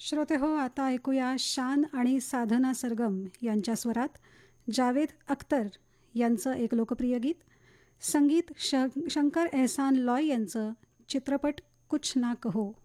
श्रोते हो, आता ऐकूया शान आणि साधना सरगम यांच्या स्वरात जावेद अख्तर यांचं एक लोकप्रिय गीत. संगीत शंकर एहसान लॉय यांचं. चित्रपट कुछ ना कहो.